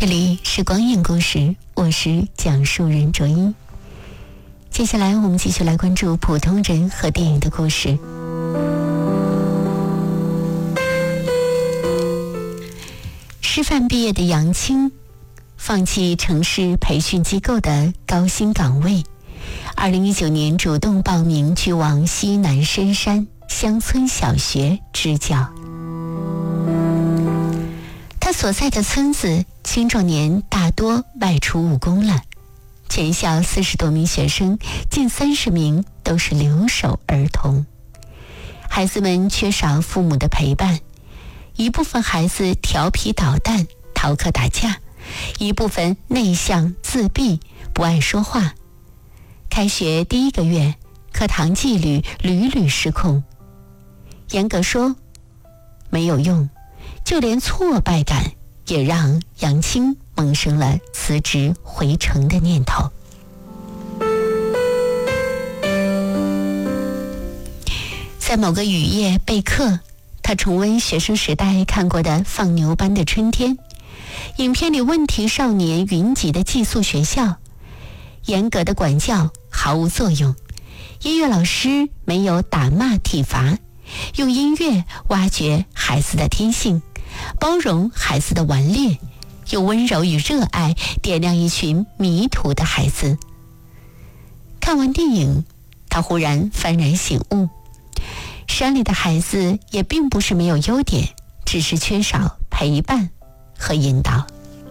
这里是光影故事，我是讲述人卓一。接下来我们继续来关注普通人和电影的故事。师范毕业的杨青放弃城市培训机构的高薪岗位，2019年主动报名去往西南深山乡村小学支教。他所在的村子青壮年大多外出务工了，全校40多名学生，近30名都是留守儿童。孩子们缺少父母的陪伴，一部分孩子调皮捣蛋，逃课打架，一部分内向自闭，不爱说话。开学第1个月，课堂纪律屡屡失控。严格说没有用，就连挫败感也让杨青萌生了辞职回城的念头。在某个雨夜备课，他重温学生时代看过的《放牛班的春天》，影片里问题少年云集的寄宿学校，严格的管教毫无作用，音乐老师没有打骂体罚，用音乐挖掘孩子的天性，包容孩子的顽劣，用温柔与热爱点亮一群迷途的孩子。看完电影，他忽然幡然醒悟，山里的孩子也并不是没有优点，只是缺少陪伴和引导。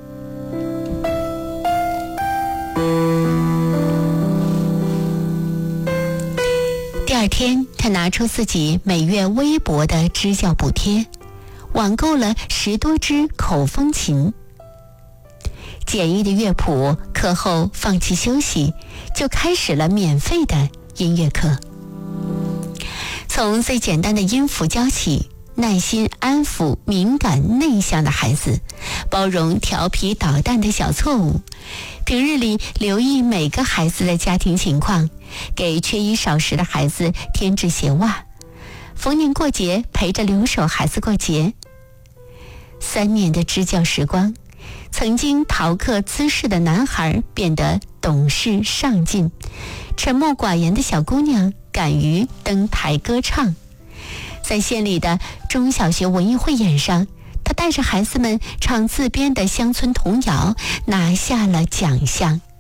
第二天，他拿出自己每月微薄的支教补贴，网购了10多支口风琴。简易的乐谱，课后放弃休息，就开始了免费的音乐课。从最简单的音符教起，耐心安抚敏感内向的孩子，包容调皮捣蛋的小错误，平日里留意每个孩子的家庭情况，给缺衣少食的孩子添置鞋袜，逢年过节陪着留守孩子过节。3年的支教时光，曾经逃课滋事的男孩变得懂事上进，沉默寡言的小姑娘敢于登台歌唱。在县里的中小学文艺汇演上，他带着孩子们唱自编的乡村童谣，拿下了奖项。